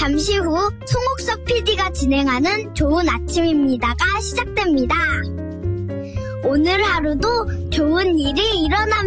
잠시 후 송옥석 PD가 진행하는 좋은 아침입니다가 시작됩니다. 오늘 하루도 좋은 일이 일어납니다.